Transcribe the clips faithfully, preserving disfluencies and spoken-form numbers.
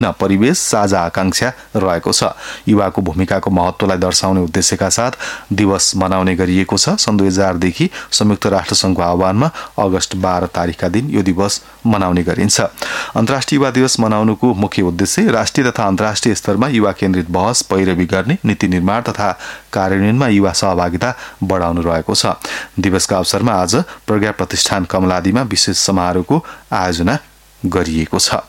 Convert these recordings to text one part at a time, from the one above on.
परिवेश साझा आकांक्षा रहेको छ। युवाको भूमिकाको महत्त्वलाई दर्शाउने उद्देश्यका साथ दिवस मनाउने गरिएको छ। सन् दुई हजारदेखि संयुक्त राष्ट्रसङ्घको आह्वानमा अगस्त बाह्र तारिकका दिन यो दिवस मनाउने गरिन्छ। अन्तर्राष्ट्रिय युवा दिवस मनाउनुको मुख्य उद्देश्य राष्ट्रिय तथा अन्तर्राष्ट्रिय स्तरमा युवा केन्द्रित बहस पैरवी गर्ने, नीति निर्माण तथा कार्यान्वयनमा युवा सहभागिता बढाउनु रहेको छ। दिवसका अवसरमा आज प्रज्ञा प्रतिष्ठान कमलादीमा विशेष समारोहको आयोजना गरिएको छ।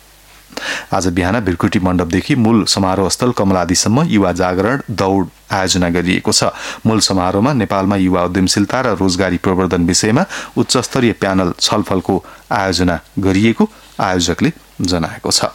आज बिहान भिरकुटी मण्डपदेखि मूल समारोह स्थल कमलादीसम्म युवा जागरण दौड आयोजना गरिएको छ। मूल समारोहमा नेपालमा युवा उद्यमशीलता र रोजगारी प्रवर्धन विषयमा उच्च स्तरीय प्यानल छलफलको आयोजना गरिएको आयोजकले जनाएको छ।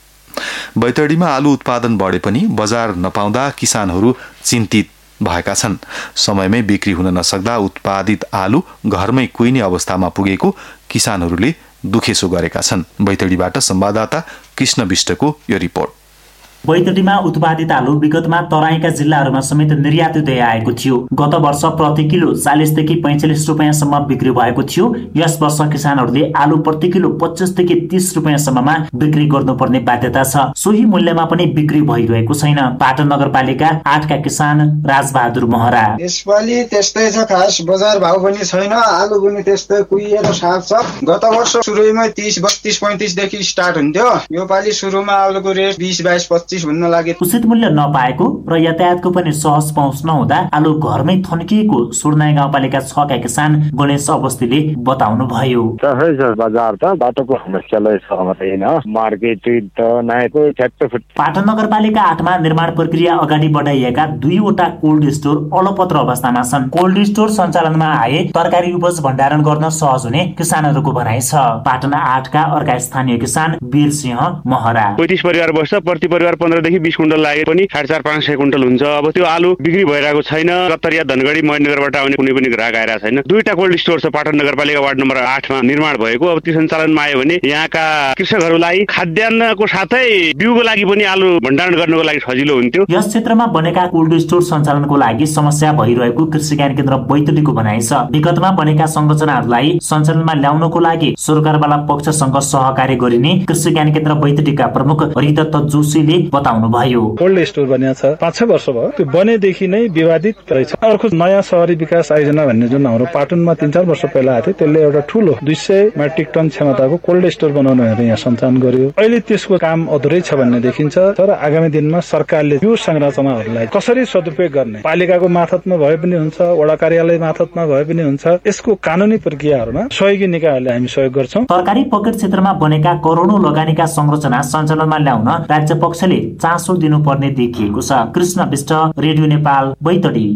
बैतडीमा आलु उत्पादन बढे पनि बजार नपाउँदा किसानहरू चिन्तित भएका छन्। समयमै बिक्री हुन नसक्दा उत्पादित आलु घरमै कुहिने अवस्थामा पुगेको किसानहरूले दुखेसो गरेका छन्। बैतडीबाट संवाददाता कृष्ण विष्टको यो रिपोर्ट। बैतडीमा उत्पादित आलु विगतमा तराईका जिल्लाहरूमा समेत निर्यात हुँदै आएको थियो। गत वर्ष प्रति किलो चालिसदेखि पैंचालिस रुपियाँसम्म बिक्री भएको थियो। यस वर्ष किसानहरूले आलु प्रति किलो पच्चिसदेखि तीस रुपियाँसम्ममा बिक्री गर्नुपर्ने बाध्यता छ। सोही मूल्यमा पनि बिक्री भइरहेको छैन। पाटन नगरपालिका आठका किसान राजबहादुर महरा यसपालि त्यस्तै छ, खास बजार भाव पनि छैन। आलु पनि त्यस्तै कुहिएर साग छ। गत वर्ष सुरुमा तीस बत्तीस पैंतिस देखि स्टार्ट हुन्थ्यो। यो पालि सुरुमा आलुको रेट बीस बाइस पच्चिस भन्न लागे। उचित मूल्य नपाएको र यातायातको पनि सहज पहुँच नहुँदा आलु घरमै थन्किएको सुर्नाई गाउँपालिका छ का किसान गणेश अवस्थीले बताउनु भयो। बजार त बाटोको समस्याले छ हैन, मार्केट त नआएको ठ्याक्क। पाटन नगरपालिका आठमा निर्माण प्रक्रिया अगाडि बढाइएका दुईवटा कोल्ड स्टोर अलपत्र अवस्थामा छन्। कोल्ड स्टोर सञ्चालनमा आए तरकारी उपज भण्डारण गर्न सहज हुने किसानहरूको भनाइ छ। पाटन आठका अर्का स्थानीय किसान वीर सिंह महरा पैंतीस परिवार बस्छ, प्रति परिवार पन्ध्रदेखि बीस कुइन्टल लागे पनि साढे चार पाँच सय कुइन्टल हुन्छ। अब त्यो आलु बिक्री भइरहेको छैन। कत्तरिया धनगढी महेन्द्रनगरबाट आउने कुनै पनि ग्राहक आइरहेको छैन। दुईटा कोल्ड स्टोर छ पाटन नगरपालिका वार्ड नम्बर आठमा निर्माण भएको। अब त्यो सञ्चालनमा आयो भने यहाँका कृषकहरूलाई खाद्यान्नको साथै बिउको लागि पनि आलु भण्डारण गर्नको लागि सजिलो हुन्थ्यो। यस क्षेत्रमा बनेका कोल्ड स्टोर सञ्चालनको लागि समस्या भइरहेको कृषि ज्ञान केन्द्र बैतडीको भनाइ छ। विगतमा बनेका संरचनाहरूलाई सञ्चालनमा ल्याउनको लागि सरकारवाला पक्षसँग सहकार्य गरिने कृषि ज्ञान केन्द्र बैतडीका प्रमुख हरिदत्त जोशीले बताउनु भयो। कोल्ड स्टोर बनिया छ, पाँच छ वर्ष भयो। त्यो बनेदेखि नै विवादित रहेछ। अर्को नयाँ शहरी विकास आयोजना भन्ने जुन हाम्रो पाटनमा तीन चार वर्ष पहिला आएको थियो, त्यसले एउटा ठूलो दुई सय मेट्रिक टन क्षमताको कोल्ड स्टोर बनाउनु भनेर यहाँ सञ्चालन गर्यो। अहिले त्यसको काम अधुरै छ भन्ने देखिन्छ। तर आगामी दिनमा सरकारले यो संरचनाहरूलाई कसरी सदुपयोग गर्ने, पालिकाको मार्फतमा भए पनि हुन्छ, वडा कार्यालय मार्फतमा भए पनि हुन्छ, यसको कानूनी प्रक्रियाहरूमा सहयोगी निकायहरूले हामी सहयोग गर्छौं। सरकारी पकेट क्षेत्रमा बनेका करोडौं लगानीका संरचना सञ्चालनमा ल्याउन राज्य पक्षले चासो दिनुपर्ने देखिएको छ। कृष्ण विष्ट, रेडियो नेपाल, बैतडी।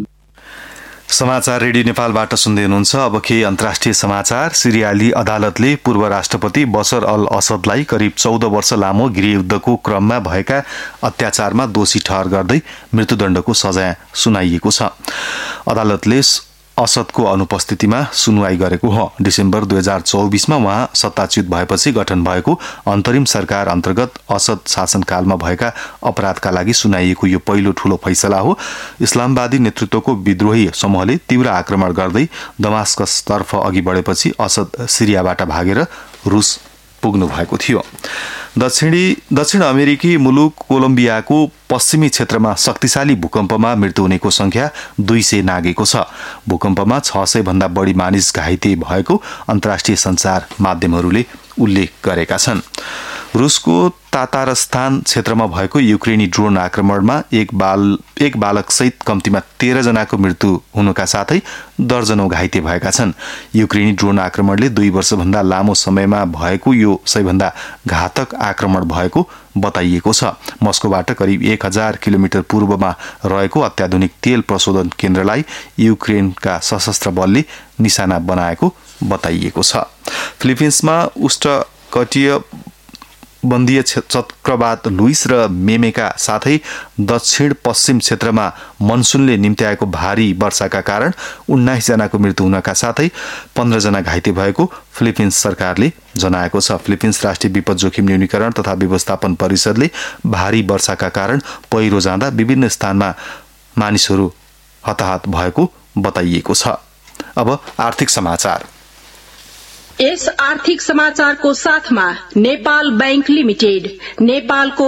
समाचार रेडियो नेपालबाट सुन्दै हुनुहुन्छ। अब के अन्तर्राष्ट्रिय समाचार। सिरियाली अदालतले पूर्व राष्ट्रपति बशर अल असदलाई करिब चौध वर्ष लामो गृहयुद्धको क्रममा भएका अत्याचारमा दोषी ठहर गर्दै मृत्युदण्डको सजाय सुनाइएको छ। अदालतले असदको अनुपस्थितिमा सुनवाई गरेको हो। डिसेम्बर दुई हजार चौबीसमा उहाँ सत्ताच्युत भएपछि गठन भएको अन्तरिम सरकार अन्तर्गत असद शासनकालमा भएका अपराधका लागि सुनाइएको यो पहिलो ठूलो फैसला हो। इस्लामवादी नेतृत्वको विद्रोही समूहले तीव्र आक्रमण गर्दै दमास्कसतर्फ अघि बढेपछि असद सिरियाबाट भागेर रुस पुग्नु भएको थियो। दक्षिणी दक्षिण अमेरिकी मुलुक कोलम्बियाको पश्चिमी क्षेत्रमा शक्तिशाली भूकम्पमा मृत्यु हुनेको संख्या दुई सय नागेको छ। भूकम्पमा छ सय भन्दा बढी मानिस घाइते भएको अन्तर्राष्ट्रिय सञ्चार माध्यमहरूले उल्लेख गरेका छन्। रुसको तातारस्तान क्षेत्रमा भएको युक्रेनी ड्रोन आक्रमणमा एक बाल एक बालक सहित कम्तीमा तेह्र जनाको मृत्यु हुनुका साथै दर्जनौं घाइते भएका छन्। युक्रेनी ड्रोन आक्रमणले दुई वर्षभन्दा लामो समयमा भएको यो सबैभन्दा घातक आक्रमण भएको बताइएको छ। मस्कोबाट करिब एक हजार किलोमिटर पूर्वमा रहेको अत्याधुनिक तेल प्रशोधन केन्द्रलाई युक्रेनका सशस्त्र बलले निशाना बनाएको बताइएको छ। फिलिपिन्समा उष्णकटिबन्धीय बन्दीय चक्रवात लुइस र मेमेका साथै दक्षिण पश्चिम क्षेत्रमा मनसुनले निम्त्याएको भारी वर्षाका कारण उन्नाइस जनाको मृत्यु हुनका साथै पन्ध्र जना घाइते भएको फिलिपिन्स सरकारले जनाएको छ। फिलिपिन्स राष्ट्रिय विपद जोखिम न्यूनीकरण तथा व्यवस्थापन परिषदले भारी वर्षाका कारण पहिरो जाँदा विभिन्न स्थानमा मानिसहरू हताहत भएको बताइएको छ। अब आर्थिक समाचार। यस आर्थिक समाचारको साथमा नेपाल बैंक लिमिटेड नेपालको